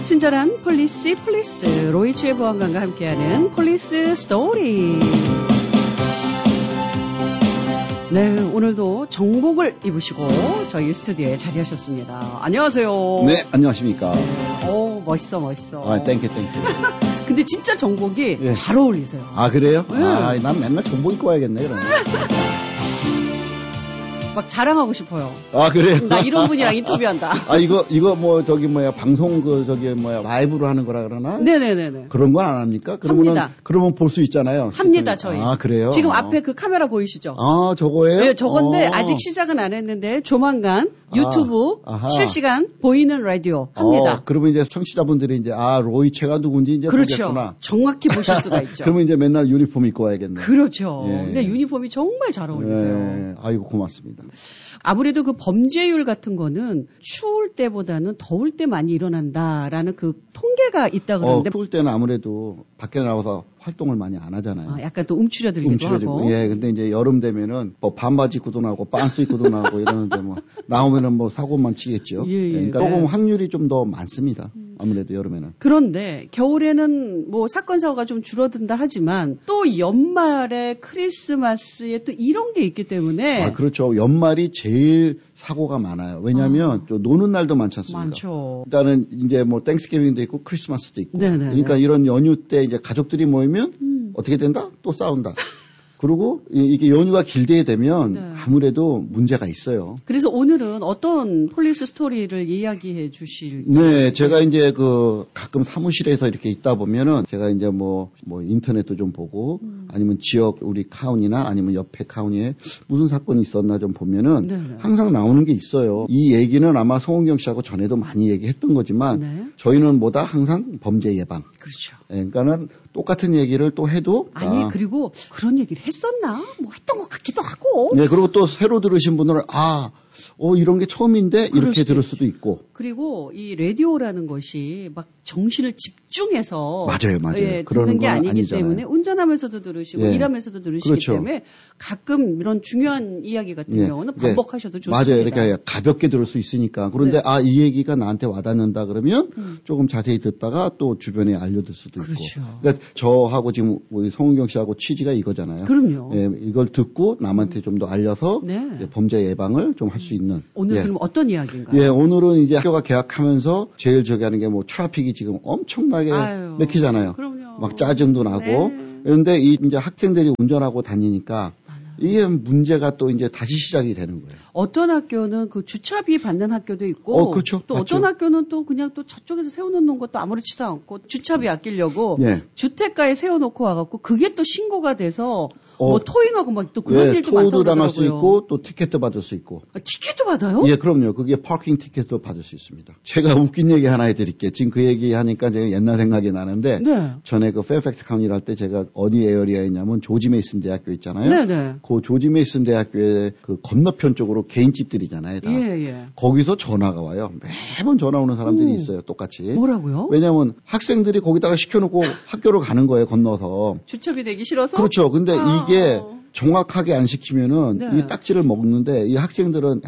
친절한 폴리스 로이치의 보안관과 함께하는 폴리스 스토리. 네, 오늘도 정복을 입으시고 저희 스튜디오에 자리하셨습니다. 안녕하세요. 네, 안녕하십니까. 오, 멋있어. 아, 땡큐. 근데 진짜 정복이 네. 잘 어울리세요. 아, 그래요? 네. 아, 난 맨날 정복 입고 와야겠네, 그러면. 막 자랑하고 싶어요. 아, 그래요? 나 이런 분이랑 인터뷰한다. 아, 이거 방송 라이브로 하는 거라 그러나? 네네네네. 그런 건 안 합니까? 합니다. 그러면 볼 수 있잖아요. 합니다, 저희. 아, 그래요? 지금 앞에 그 카메라 보이시죠? 아, 저거예요? 네, 저건데 아직 시작은 안 했는데 조만간 유튜브 실시간 보이는 라디오 합니다. 그러면 이제 청취자분들이 이제 로이체가 누군지 이제 그렇죠. 보겠구나. 정확히 보실 수가 있죠. 그러면 이제 맨날 유니폼 입고 와야겠네. 그렇죠. 예. 근데 유니폼이 정말 잘 어울리세요. 예. 아이고, 고맙습니다. 아무래도 그 범죄율 같은 거는 추울 때보다는 더울 때 많이 일어난다라는 그 통계가 있다 그러는데 추울 때는 아무래도 밖에 나와서 활동을 많이 안 하잖아요. 약간 또 움츠려들기도 하고. 예, 근데 이제 여름 되면은 뭐 반바지 입고도 나오고 빤스 입고도 나오고 이러는데 뭐 나오면은 뭐 사고만 치겠죠. 예. 그러니까 조금 확률이 좀 더 많습니다. 아무래도 여름에는. 그런데 겨울에는 뭐 사건 사고가 좀 줄어든다 하지만 또 연말에 크리스마스에 또 이런 게 있기 때문에 아, 그렇죠. 연말이 제일 사고가 많아요. 왜냐하면 또 노는 날도 많지 않습니까? 많죠. 일단은 이제 뭐 땡스기빙도 있고 크리스마스도 있고. 네네네. 그러니까 이런 연휴 때 이제 가족들이 모이면 어떻게 된다? 또 싸운다. 그리고 이게 연휴가 길게 되면 네. 아무래도 문제가 있어요. 그래서 오늘은 어떤 폴리스 스토리를 이야기해 주실지. 네, 제가 이제 가끔 사무실에서 이렇게 있다 보면은 제가 이제 뭐 인터넷도 좀 보고 아니면 지역 우리 카운티나 아니면 옆에 카운티에 무슨 사건이 있었나 좀 보면은 네네. 항상 나오는 게 있어요. 이 얘기는 아마 송은경 씨하고 전에도 많이 얘기했던 거지만 네. 저희는 뭐다 항상 범죄 예방. 그렇죠. 그러니까는 똑같은 얘기를 또 해도 그리고 그런 얘기를 했었나? 뭐 했던 것 같기도 하고. 네, 그리고 또 새로 들으신 분들은 이런 게 처음인데 이렇게 들을 수도 있고. 그리고 이 라디오라는 것이 막 정신을 집중해서 맞아요. 예, 그러는 듣는 게 건 아니기 아니잖아요. 때문에 운전하면서도 들으시고 예. 일하면서도 들으시기 그렇죠. 때문에 가끔 이런 중요한 이야기 같은 예. 경우는 반복하셔도 좋습니다. 맞아요. 이렇게 가볍게 들을 수 있으니까. 그런데 네. 이 얘기가 나한테 와닿는다 그러면 조금 자세히 듣다가 또 주변에 알려줄 수도 그렇죠. 있고. 그러니까 저하고 지금 우리 송은경 씨하고 취지가 이거잖아요. 그럼요. 예, 이걸 듣고 남한테 좀 더 알려서 네. 이제 범죄 예방을 좀 할 수 있는. 오늘 예. 그럼 어떤 이야기인가요? 예, 오늘은 이제 학교가 개학하면서 제일 저기 하는 게 뭐 트래픽이 지금 엄청나게 맥히잖아요. 그럼요. 막 짜증도 나고. 네. 그런데 이제 학생들이 운전하고 다니니까 이게 문제가 또 이제 다시 시작이 되는 거예요. 어떤 학교는 그 주차비 받는 학교도 있고, 그렇죠. 또 맞죠. 어떤 학교는 또 그냥 또 저쪽에서 세워놓는 것도 아무렇지도 않고 주차비 아끼려고 예. 주택가에 세워놓고 와갖고 그게 또 신고가 돼서 뭐 토잉하고 막 또 그런 일도 토도 많다고 당할 수 그러더라고요. 있고 또 티켓도 받을 수 있고. 티켓도 받아요? 예, 그럼요. 그게 파킹 티켓도 받을 수 있습니다. 제가 웃긴 얘기 하나 해드릴게요. 지금 그 얘기 하니까 제가 옛날 생각이 나는데 네. 전에 그 페어팩스 카운티 할 때 제가 어디 에어리아였냐면 조지 메이슨 대학교 있잖아요. 네네. 그 조지 메이슨 대학교의 그 건너편 쪽으로 개인집들이잖아요. 다. 예. 거기서 전화가 와요. 매번 전화 오는 사람들이 있어요. 똑같이. 뭐라고요? 왜냐하면 학생들이 거기다가 시켜놓고 학교로 가는 거예요. 건너서. 주차비 내기 싫어서? 그렇죠. 근데 이게 정확하게 안 시키면은 네. 이 딱지를 먹는데 이 학생들은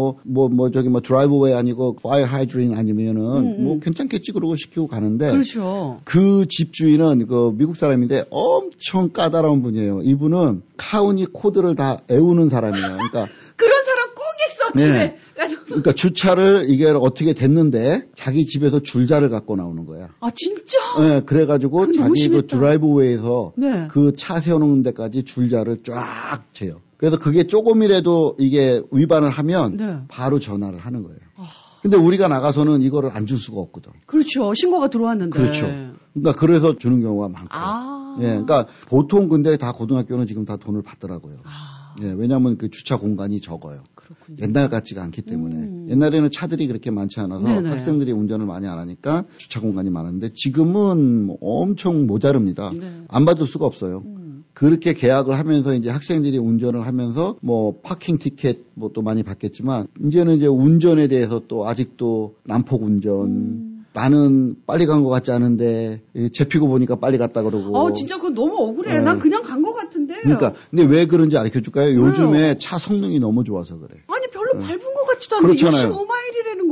드라이브웨이 아니고 파이어 하이드린 아니면은 뭐 괜찮겠지 그러고 시키고 가는데 그렇죠. 그 집주인은 그 미국 사람인데 엄청 까다로운 분이에요. 이분은 카운티 코드를 다 외우는 사람이에요. 그러니까 그런 사람 꼭 있어 집에. 네. 그러니까 주차를 이게 어떻게 됐는데 자기 집에서 줄자를 갖고 나오는 거야. 아 진짜? 네, 그래가지고 너무 자기 그 심했다. 드라이브웨이에서 네. 그 차 세워놓는 데까지 줄자를 쫙 재요. 그래서 그게 조금이라도 이게 위반을 하면 네. 바로 전화를 하는 거예요. 근데 우리가 나가서는 이거를 안 줄 수가 없거든. 그렇죠. 신고가 들어왔는데. 그렇죠. 그러니까 그래서 주는 경우가 많고. 예, 그러니까 보통 근데 다 고등학교는 지금 다 돈을 받더라고요. 예, 왜냐하면 그 주차 공간이 적어요. 그렇군요. 옛날 같지가 않기 때문에. 옛날에는 차들이 그렇게 많지 않아서 네네. 학생들이 운전을 많이 안 하니까 주차 공간이 많은데 지금은 뭐 엄청 모자릅니다. 네. 안 받을 수가 없어요. 그렇게 계약을 하면서 이제 학생들이 운전을 하면서 뭐 파킹 티켓 뭐 또 많이 받겠지만 이제는 이제 운전에 대해서 또 아직도 난폭 운전 나는 빨리 간 것 같지 않은데 재피고 보니까 빨리 갔다 그러고. 진짜 그건 너무 억울해. 네. 난 그냥 간 것 같은데. 그러니까 근데 왜 그런지 알려줄까요? 요즘에 차 성능이 너무 좋아서 그래. 아니 별로 밟은 것 같지도 않은데 그렇잖아요. 65마일이라는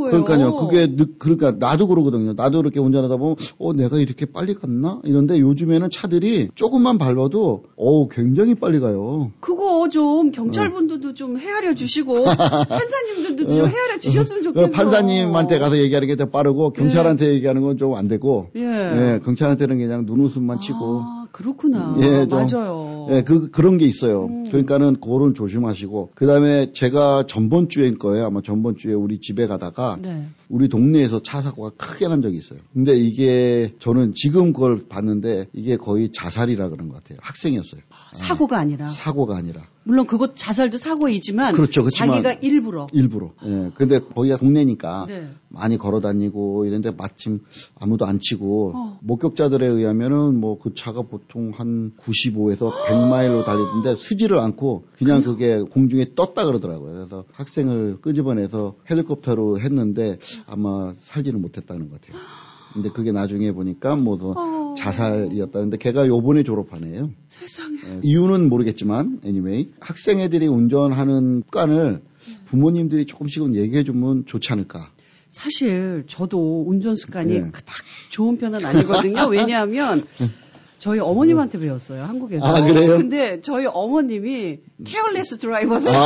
거예요. 그러니까요. 그러니까 나도 그러거든요. 나도 이렇게 운전하다 보면 내가 이렇게 빨리 갔나? 이런데 요즘에는 차들이 조금만 밟아도 굉장히 빨리 가요. 그거 좀 경찰분들도 좀 헤아려 주시고 판사님들도 좀 헤아려 주셨으면 좋겠어요. 판사님한테 가서 얘기하는 게 더 빠르고 경찰한테 얘기하는 건 좀 안 되고. 예. 경찰한테는 그냥 눈웃음만 치고. 그렇구나. 예, 맞아요. 예, 그런 게 있어요. 그러니까는 그거는 조심하시고. 그 다음에 제가 전번 주에인 거예요. 아마 전번 주에 우리 집에 가다가. 네. 우리 동네에서 차 사고가 크게 난 적이 있어요. 근데 이게 저는 지금 그걸 봤는데 이게 거의 자살이라 그런 것 같아요. 학생이었어요. 사고가 아니라. 사고가 아니라. 물론 그것 자살도 사고이지만. 그렇죠. 그렇지만 자기가 일부러. 예. 근데 거기가 동네니까. 네. 많이 걸어 다니고 이런데 마침 아무도 안 치고 목격자들에 의하면은 뭐 그 차가 보통 한 95에서 100마일로 달리던데 쓰지를 않고 그냥 그게 공중에 떴다 그러더라고요. 그래서 학생을 끄집어내서 헬리콥터로 했는데 아마 살지는 못했다는 것 같아요. 근데 그게 나중에 보니까 뭐 자살이었다는데 걔가 요번에 졸업하네요. 세상에. 이유는 모르겠지만 anyway 학생 애들이 운전하는 습관을 부모님들이 조금씩은 얘기해 주면 좋지 않을까. 사실 저도 운전 습관이 그닥 좋은 편은 아니거든요. 왜냐하면 저희 어머님한테 배웠어요. 한국에서. 아, 그래요? 근데 저희 어머님이 케어레스 드라이버세요.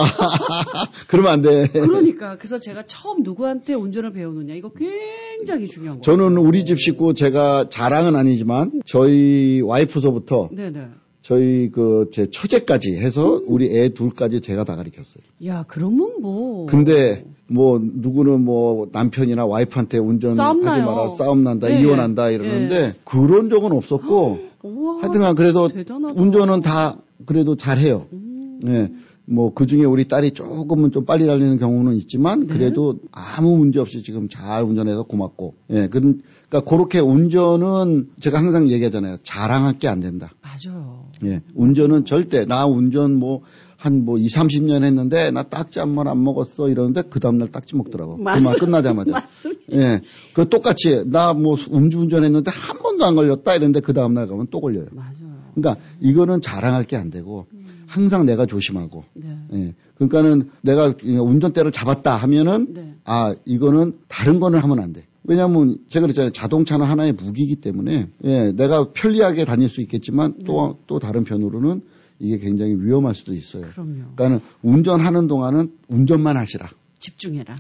그러면 안 돼. 그러니까 그래서 제가 처음 누구한테 운전을 배우느냐 이거 굉장히 중요한 거예요. 저는 우리 집 식구 제가 자랑은 아니지만 저희 와이프서부터 네네. 저희 제 처제까지 해서 우리 애 둘까지 제가 다 가르쳤어요. 야, 그러면 뭐. 근데 뭐 누구는 뭐 남편이나 와이프한테 운전하지 마라 싸움 난다 이혼한다 이러는데 그런 적은 없었고 하여튼간 그래서 대단하다. 운전은 다 그래도 잘해요. 예. 뭐 그중에 우리 딸이 조금은 좀 빨리 달리는 경우는 있지만 그래도 아무 문제 없이 지금 잘 운전해서 고맙고. 예. 그러니까 그렇게 운전은 제가 항상 얘기하잖아요. 자랑할 게 안 된다. 맞아요. 예. 운전은 절대 나 운전 한 20, 30년 했는데 나 딱지 한 번 안 먹었어 이러는데 그 다음날 딱지 먹더라고. 그 말 끝나자마자. 맞습니다. 예. 그 똑같이 나 음주운전 했는데 한 번도 안 걸렸다 이러는데 그 다음날 가면 또 걸려요. 맞아요. 그러니까 이거는 자랑할 게 안 되고 항상 내가 조심하고. 네. 예. 그러니까는 내가 운전대를 잡았다 하면은 이거는 다른 거는 하면 안 돼. 왜냐하면 제가 그랬잖아요. 자동차는 하나의 무기이기 때문에 내가 편리하게 다닐 수 있겠지만 또 다른 편으로는 이게 굉장히 위험할 수도 있어요. 그럼요. 그러니까 운전하는 동안은 운전만 하시라. 집중해라.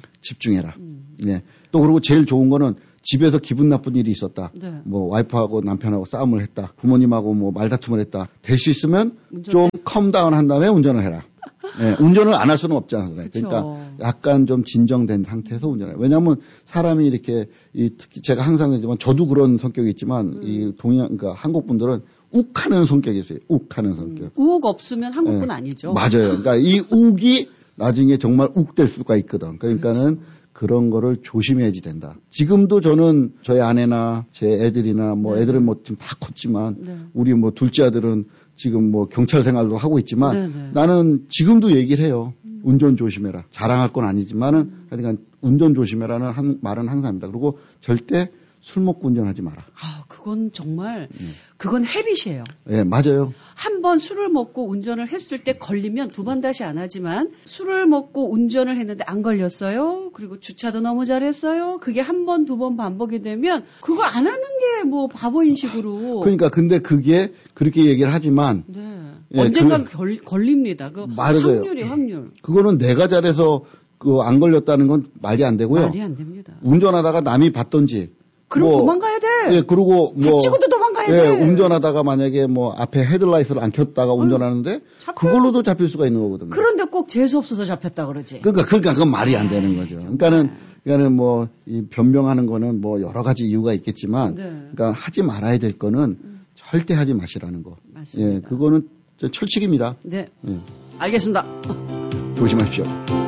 네. 또 그리고 제일 좋은 거는 집에서 기분 나쁜 일이 있었다. 네. 뭐 와이프하고 남편하고 싸움을 했다. 부모님하고 뭐 말다툼을 했다. 될 수 있으면 좀 컴다운 한 다음에 운전을 해라. 네, 운전을 안 할 수는 없잖아요. 그러니까 약간 좀 진정된 상태에서 운전해요. 왜냐하면 사람이 이렇게 특히 제가 항상 하지만 저도 그런 성격이 있지만 그러니까 한국 분들은 욱하는 성격이 있어요. 욱하는 성격. 욱 없으면 한국분 아니죠. 맞아요. 그러니까 이 욱이 나중에 정말 욱될 수가 있거든. 그러니까는 그런 거를 조심해야지 된다. 지금도 저는 저희 아내나 제 애들이나 뭐 애들은 뭐 지금 다 컸지만 우리 뭐 둘째 아들은 지금 뭐 경찰 생활도 하고 있지만 나는 지금도 얘기를 해요. 운전 조심해라. 자랑할 건 아니지만은 하여간 운전 조심해라는 말은 항상 합니다. 그리고 절대 술 먹고 운전하지 마라. 아, 그건 정말 그건 헤빗이에요. 네, 맞아요. 한 번 술을 먹고 운전을 했을 때 걸리면 두 번 다시 안 하지만 술을 먹고 운전을 했는데 안 걸렸어요. 그리고 주차도 너무 잘했어요. 그게 한 번, 두 번 반복이 되면 그거 안 하는 게 뭐 바보인 식으로. 그러니까 근데 그게 그렇게 얘기를 하지만 언젠간 걸립니다. 그 확률. 그거는 내가 잘해서 안 걸렸다는 건 말이 안 되고요. 말이 안 됩니다. 운전하다가 남이 봤던지. 그럼 도망가야 돼. 예, 그리고 다치고도 도망가야 돼. 운전하다가 만약에 앞에 헤드라이트를 안 켰다가 운전하는데 그걸로도 잡힐 수가 있는 거거든요. 그런데 꼭 재수 없어서 잡혔다 그러지. 그러니까 그건 말이 안 되는 거죠. 그러니까는 이 변명하는 거는 여러 가지 이유가 있겠지만, 그러니까 하지 말아야 될 거는 절대 하지 마시라는 거. 맞습니다. 예, 그거는 철칙입니다. 네. 알겠습니다. 조심하십시오.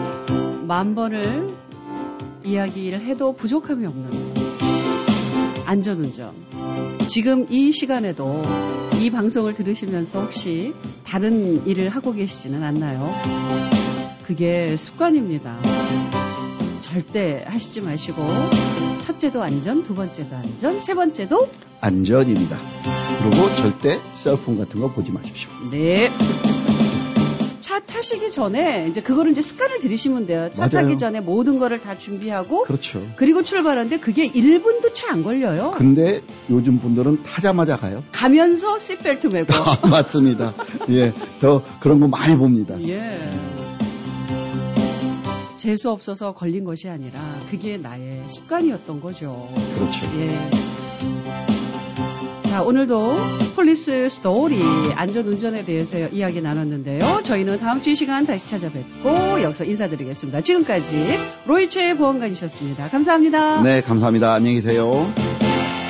만 번을 이야기를 해도 부족함이 없는 안전운전. 지금 이 시간에도 이 방송을 들으시면서 혹시 다른 일을 하고 계시지는 않나요? 그게 습관입니다. 절대 하시지 마시고 첫째도 안전, 두 번째도 안전, 세 번째도 안전입니다. 그리고 절대 셀폰 같은 거 보지 마십시오. 네. 차 타시기 전에 이제 그거를 이제 습관을 들이시면 돼요. 차 맞아요. 타기 전에 모든 거를 다 준비하고 그렇죠. 그리고 출발하는데 그게 1분도 채 안 걸려요. 근데 요즘 분들은 타자마자 가요. 가면서 시트벨트 매고. 맞습니다. 예, 더 그런 거 많이 봅니다. 예. 재수 없어서 걸린 것이 아니라 그게 나의 습관이었던 거죠. 그렇죠. 예. 자, 오늘도 폴리스 스토리 안전운전에 대해서 이야기 나눴는데요. 저희는 다음 주 이 시간 다시 찾아뵙고 여기서 인사드리겠습니다. 지금까지 로이체 보안관이셨습니다. 감사합니다. 네, 감사합니다. 안녕히 계세요.